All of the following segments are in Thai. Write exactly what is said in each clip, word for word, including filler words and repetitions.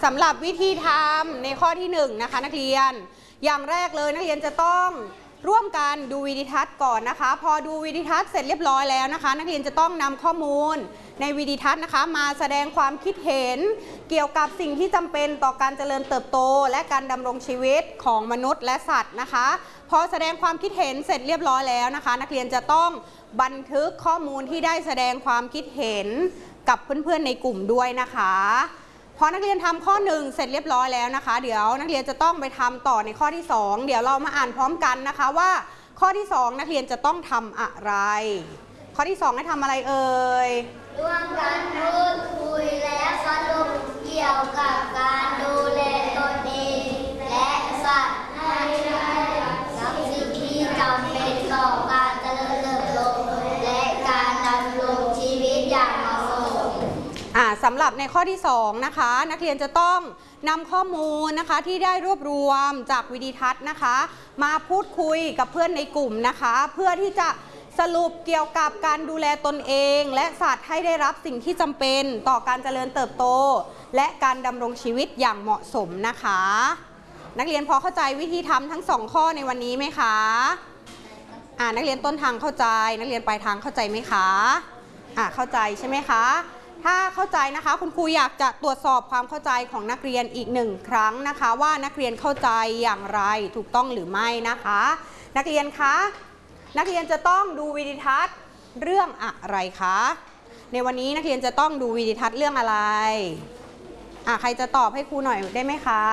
สำหรับวิธีทำในข้อที่หนึ่งนะคะนักเรียนอย่างแรกเลยนักเรียนจะต้องร่วมกันดูวิดีทัศน์ก่อนนะคะพอดูวิดีทัศน์เสร็จเรียบร้อยแล้วนะคะนักเรียนจะต้องนำข้อมูลในวิดีทัศน์นะคะมาแสดงความคิดเห็นเกี่ยวกับสิ่งที่จำเป็นต่อการเจริญเติบโตและการดำรงชีวิตของมนุษย์และสัตว์นะคะพอแสดงความคิดเห็นเสร็จเรียบร้อยแล้วนะคะนักเรียนจะต้องบันทึกข้อมูลที่ได้แสดงความคิดเห็นกับเพื่อนๆในกลุ่มด้วยนะคะพอนักเรียนทำข้อหนึ่งเสร็จเรียบร้อยแล้วนะคะเดี๋ยวนักเรียนจะต้องไปทำต่อในข้อที่สองเดี๋ยวเรามาอ่านพร้อมกันนะคะว่าข้อที่สองนักเรียนจะต้องทำอะไรข้อที่สองให้ทำอะไรเอ่ยร่วมกันพูดคุยและสรุปเกี่ยวกับการดูแลตนเองและสัตว์ให้ได้รับสิ่งที่จำเป็นต่อการเจริญเติบโตและการดำรงชีวิตอย่างเหมาะสมอ่าสำหรับในข้อที่สองนะคะนักเรียนจะต้องนำข้อมูลนะคะที่ได้รวบรวมจากวิดีทัศน์นะคะมาพูดคุยกับเพื่อนในกลุ่มนะคะเพื่อที่จะสรุปเกี่ยวกับการดูแลตนเองและสัตว์ให้ได้รับสิ่งที่จำเป็นต่อการเจริญเติบโตและการดำรงชีวิตอย่างเหมาะสมนะคะนักเรียนพอเข้าใจวิธีทำทั้งสองข้อในวันนี้ไหมคะอ่านักเรียนต้นทางเข้าใจนักเรียนปลายทางเข้าใจไหมคะอ่าเข้าใจใช่ไหมคะถ้าเข้าใจนะคะคุณครูอยากจะตรวจสอบความเข้าใจของนักเรียนอีกหนึ่งครั้งนะคะว่านักเรียนเข้าใจอย่างไรถูกต้องหรือไม่นะคะนักเรียนคะนักเรียนจะต้องดูวิดีทัศน์เรื่องอะไรคะในวันนี้นักเรียนจะต้องดูวิดีทัศน์เรื่องอะไรอ่ะใครจะตอบให้ครูหน่อยได้ไหมคะ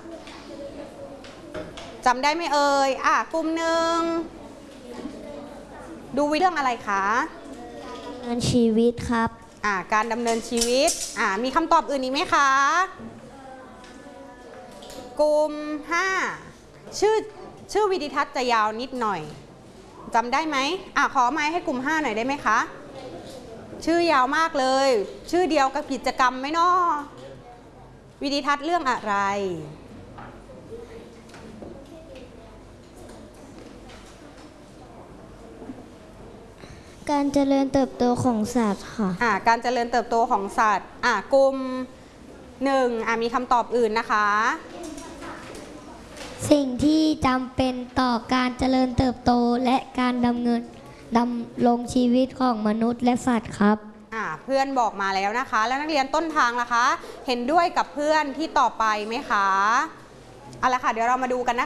จำได้ไหมเอ่ยอ่ะกลุ่มหนึ่งดูวิดีเรื่องอะไรคะดำเนินชีวิตครับอ่ะการดำเนินชีวิตอ่ะมีคำตอบอื่นอีกไหมคะกลุ่มห้าชื่อชื่อวิดีทัศน์จะยาวนิดหน่อยจำได้ไหมอ่ะขอไม้ให้กลุ่มห้าหน่อยได้ไหมคะชื่อยาวมากเลยชื่อเดียวกับกิจกรรมไหมเนาะวิดีทัศน์เรื่องอะไรการเจริญเติบโตของสัตว์ค่ะอ่ะการเจริญเติบโตของสัตว์อ่ะกลุ่มหนึ่งอ่ะมีคำตอบอื่นนะคะสิ่งที่จำเป็นต่อการเจริญเติบโตและการดำเนินดำรงชีวิตของมนุษย์และสัตว์ครับอ่าเพื่อนบอกมาแล้วนะคะแล้วนักเรียนต้นทางล่ะคะเห็นด้วยกับเพื่อนที่ต่อไปไหมคะเอาละค่ะเดี๋ยวเรามาดูกันนะ